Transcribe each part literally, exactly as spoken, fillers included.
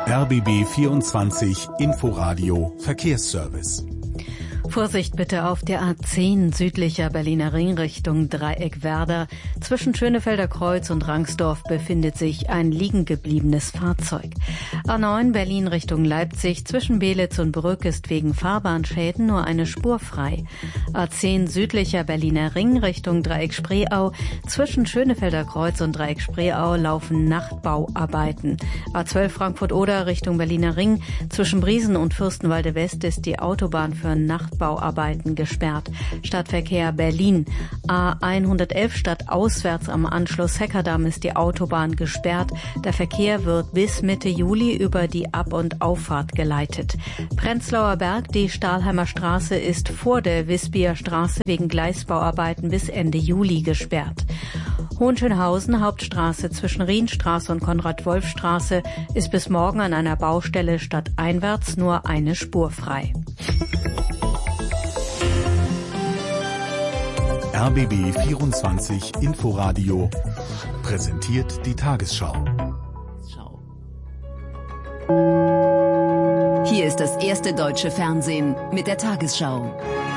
R B B vierundzwanzig Inforadio Verkehrsservice. Vorsicht bitte auf der A zehn südlicher Berliner Ring Richtung Dreieck Werder. Zwischen Schönefelder Kreuz und Rangsdorf befindet sich ein liegen gebliebenes Fahrzeug. A neun Berlin Richtung Leipzig zwischen Belitz und Brück ist wegen Fahrbahnschäden nur eine Spur frei. A zehn südlicher Berliner Ring Richtung Dreieck Spreeau. Zwischen Schönefelder Kreuz und Dreieck Spreeau laufen Nachtbauarbeiten. A zwölf Frankfurt-Oder Richtung Berliner Ring. Zwischen Briesen und Fürstenwalde West ist die Autobahn für Nachtbauarbeiten Bauarbeiten gesperrt. Stadtverkehr Berlin. A hundertelf stadtauswärts am Anschluss Heckerdamm ist die Autobahn gesperrt. Der Verkehr wird bis Mitte Juli über die Ab- und Auffahrt geleitet. Prenzlauer Berg, die Stahlheimer Straße ist vor der Wisbier Straße wegen Gleisbauarbeiten bis Ende Juli gesperrt. Hohenschönhausen, Hauptstraße zwischen Rienstraße und Konrad-Wolf-Straße ist bis morgen an einer Baustelle stadteinwärts nur eine Spur frei. R B B vierundzwanzig Inforadio präsentiert die Tagesschau. Hier ist das erste deutsche Fernsehen mit der Tagesschau.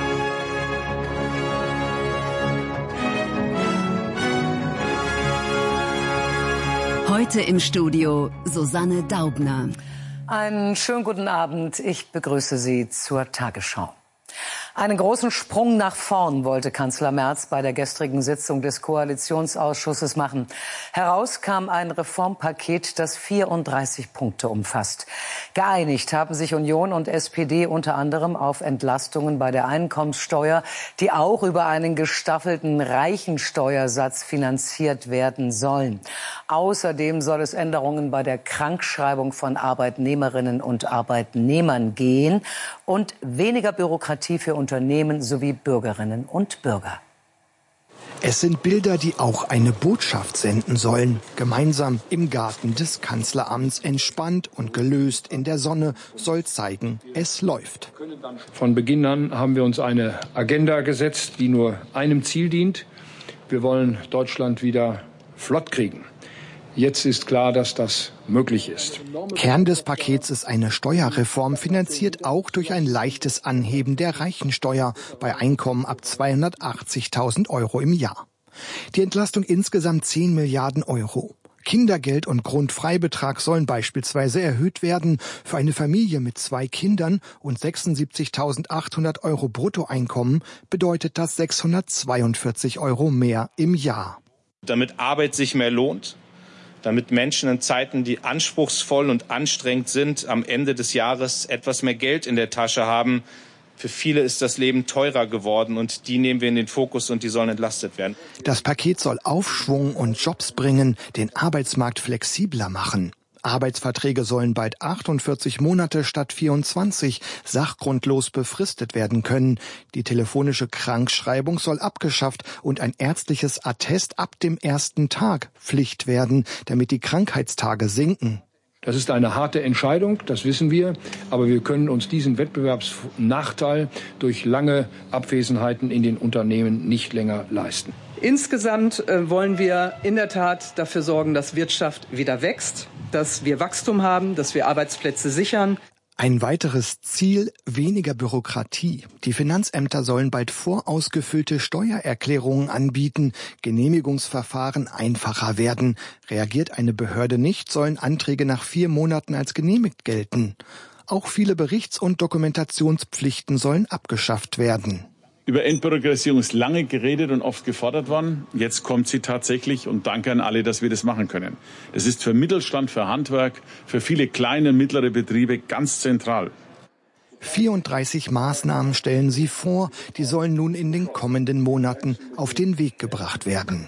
Heute im Studio Susanne Daubner. Einen schönen guten Abend. Ich begrüße Sie zur Tagesschau. Einen großen Sprung nach vorn wollte Kanzler Merz bei der gestrigen Sitzung des Koalitionsausschusses machen. Heraus kam ein Reformpaket, das vierunddreißig Punkte umfasst. Geeinigt haben sich Union und S P D unter anderem auf Entlastungen bei der Einkommenssteuer, die auch über einen gestaffelten Reichensteuersatz finanziert werden sollen. Außerdem soll es Änderungen bei der Krankschreibung von Arbeitnehmerinnen und Arbeitnehmern gehen und weniger Bürokratie für Unternehmen sowie Bürgerinnen und Bürger. Es sind Bilder, die auch eine Botschaft senden sollen. Gemeinsam im Garten des Kanzleramts, entspannt und gelöst in der Sonne, soll zeigen, es läuft. Von Beginn an haben wir uns eine Agenda gesetzt, die nur einem Ziel dient. Wir wollen Deutschland wieder flott kriegen. Jetzt ist klar, dass das möglich ist. Kern des Pakets ist eine Steuerreform, finanziert auch durch ein leichtes Anheben der Reichensteuer bei Einkommen ab zweihundertachtzigtausend Euro im Jahr. Die Entlastung insgesamt zehn Milliarden Euro. Kindergeld und Grundfreibetrag sollen beispielsweise erhöht werden. Für eine Familie mit zwei Kindern und sechsundsiebzigtausendachthundert Euro Bruttoeinkommen bedeutet das sechshundertzweiundvierzig Euro mehr im Jahr. Damit Arbeit sich mehr lohnt, damit Menschen in Zeiten, die anspruchsvoll und anstrengend sind, am Ende des Jahres etwas mehr Geld in der Tasche haben. Für viele ist das Leben teurer geworden und die nehmen wir in den Fokus und die sollen entlastet werden. Das Paket soll Aufschwung und Jobs bringen, den Arbeitsmarkt flexibler machen. Arbeitsverträge sollen bald achtundvierzig Monate statt vierundzwanzig sachgrundlos befristet werden können. Die telefonische Krankschreibung soll abgeschafft und ein ärztliches Attest ab dem ersten Tag Pflicht werden, damit die Krankheitstage sinken. Das ist eine harte Entscheidung, das wissen wir, aber wir können uns diesen Wettbewerbsnachteil durch lange Abwesenheiten in den Unternehmen nicht länger leisten. Insgesamt äh, wollen wir in der Tat dafür sorgen, dass Wirtschaft wieder wächst, dass wir Wachstum haben, dass wir Arbeitsplätze sichern. Ein weiteres Ziel, weniger Bürokratie. Die Finanzämter sollen bald vorausgefüllte Steuererklärungen anbieten, Genehmigungsverfahren einfacher werden. Reagiert eine Behörde nicht, sollen Anträge nach vier Monaten als genehmigt gelten. Auch viele Berichts- und Dokumentationspflichten sollen abgeschafft werden. Über Entbürokratisierung ist lange geredet und oft gefordert worden. Jetzt kommt sie tatsächlich und danke an alle, dass wir das machen können. Das ist für Mittelstand, für Handwerk, für viele kleine und mittlere Betriebe ganz zentral. vierunddreißig Maßnahmen stellen sie vor, die sollen nun in den kommenden Monaten auf den Weg gebracht werden.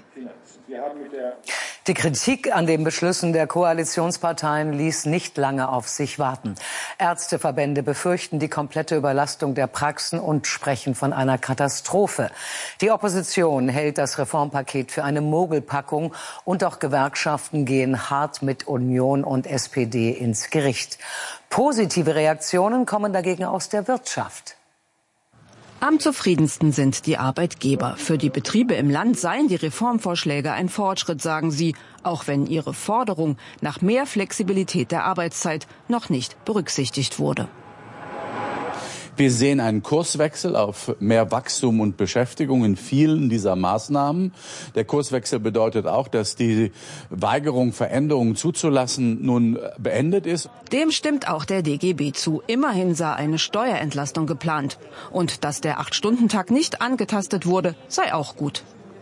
Die Kritik an den Beschlüssen der Koalitionsparteien ließ nicht lange auf sich warten. Ärzteverbände befürchten die komplette Überlastung der Praxen und sprechen von einer Katastrophe. Die Opposition hält das Reformpaket für eine Mogelpackung und auch Gewerkschaften gehen hart mit Union und S P D ins Gericht. Positive Reaktionen kommen dagegen aus der Wirtschaft. Am zufriedensten sind die Arbeitgeber. Für die Betriebe im Land seien die Reformvorschläge ein Fortschritt, sagen sie, auch wenn ihre Forderung nach mehr Flexibilität der Arbeitszeit noch nicht berücksichtigt wurde. Wir sehen einen Kurswechsel auf mehr Wachstum und Beschäftigung in vielen dieser Maßnahmen. Der Kurswechsel bedeutet auch, dass die Weigerung, Veränderungen zuzulassen, nun beendet ist. Dem stimmt auch der D G B zu. Immerhin sei eine Steuerentlastung geplant. Und dass der Acht-Stunden-Tag nicht angetastet wurde, sei auch gut.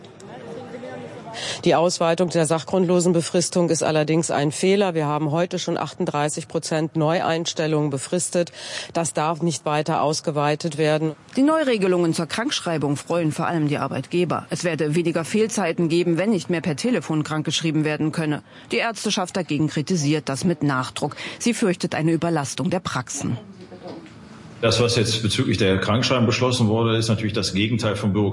Die Ausweitung der Sachgrundlosenbefristung ist allerdings ein Fehler. Wir haben heute schon achtunddreißig Prozent Neueinstellungen befristet. Das darf nicht weiter ausgeweitet werden. Die Neuregelungen zur Krankschreibung freuen vor allem die Arbeitgeber. Es werde weniger Fehlzeiten geben, wenn nicht mehr per Telefon krankgeschrieben werden könne. Die Ärzteschaft dagegen kritisiert das mit Nachdruck. Sie fürchtet eine Überlastung der Praxen. Das, was jetzt bezüglich der Krankschreibung beschlossen wurde, ist natürlich das Gegenteil von Bürokratie.